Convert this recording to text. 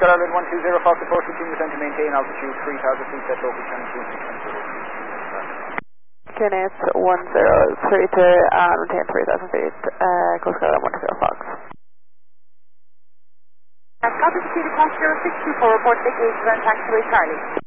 Oscar Ireland 120 Fox approach, continue to maintain altitude 3000 feet, set local channel 26. Kenneth 1032 and maintain 3000 feet, Coast Guard 120 Fox. Copy to the Coast 0624, report vacation and taxiway Charlie.